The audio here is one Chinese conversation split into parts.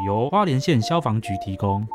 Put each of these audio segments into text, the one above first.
由花莲县消防局提供。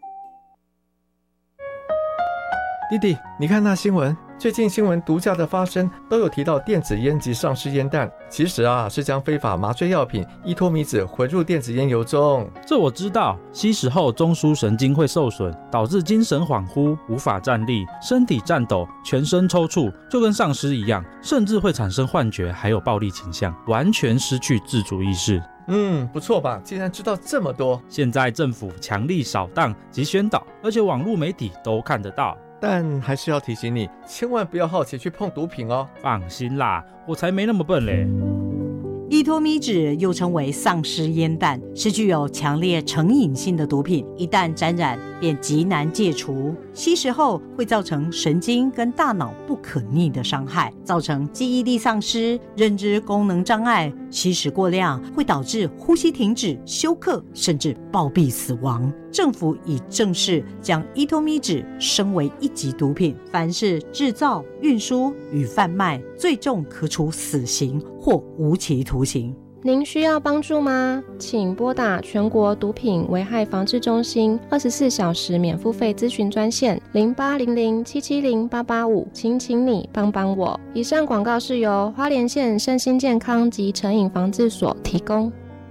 弟弟，你看那新闻，最近新闻毒驾的发生都有提到电子烟及丧尸烟弹，其实是将非法麻醉药品依托米酯混入电子烟油中。 这我知道，吸食后中枢神经会受损，导致精神恍惚，无法站立，身体颤抖，全身抽搐，就跟丧尸一样，甚至会产生幻觉，还有暴力倾向，完全失去自主意识。 不错吧，竟然知道这么多。 现在政府强力扫荡及宣导，而且网络媒体都看得到。 但还是要提醒你，千万不要好奇去碰毒品哦。 放心啦，我才没那么笨嘞。 依托米酯又称为丧尸烟弹，是具有强烈成瘾性的毒品，一旦沾染便极难戒除。吸食后会造成神经跟大脑不可逆的伤害，造成记忆力丧失、认知功能障碍。吸食过量会导致呼吸停止、休克，甚至暴毙死亡。政府已正式将依托米酯升为一级毒品，凡是制造、运输与贩卖，最重可处死刑或无期徒刑。 您需要帮助吗？请拨打全国毒品危害防治中心24小时免付费咨询专线0800770885，请你帮帮我。以上广告是由花莲县身心健康及成瘾防治所提供。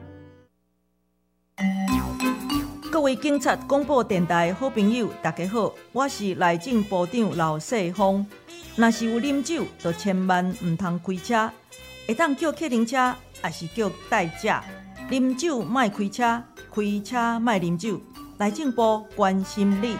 各位警察广播电台好朋友，大家好，我是内政部长刘世峰。若是有啉酒，就千万唔通开车，会当叫客停车，也是叫代驾。啉酒莫开车，开车莫啉酒。内政部关心你。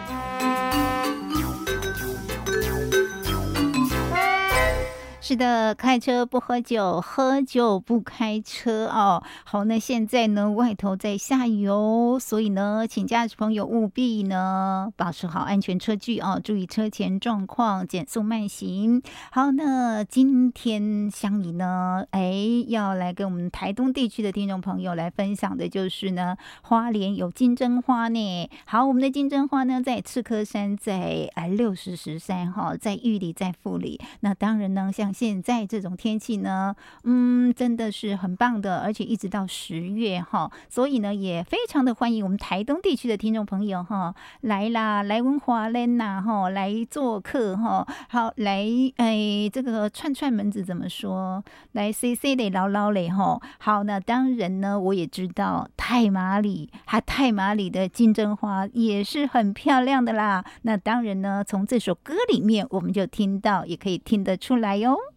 是的，开车不喝酒，喝酒不开车哦。好，那现在呢，外头在下雨哦，所以呢，请驾驶朋友务必呢保持好安全车距哦，注意车前状况，减速慢行。好，那今天乡里呢，要来跟我们台东地区的听众朋友来分享的就是呢，花莲有金针花呢。好，我们的金针花呢，在赤科山，在60石山哈，在玉里，在富里。那当然呢，像现在这种天气呢，真的是很棒的，而且一直到10月哈，所以呢也非常的欢迎我们台东地区的听众朋友哈来啦，来文华莲呐哈，来做客哈，好来这个串门子怎么说？来 CC 的捞捞嘞哈。好，那当然呢，我也知道太麻里的金针花也是很漂亮的啦。那当然呢，从这首歌里面我们就听到，也可以听得出来哟。